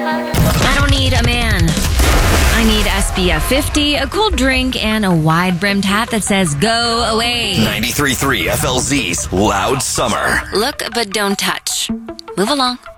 I don't need a man. I need SPF 50, a cool drink, and a wide-brimmed hat that says, go away. 93.3 FLZ's Loud Summer. Look, but don't touch. Move along.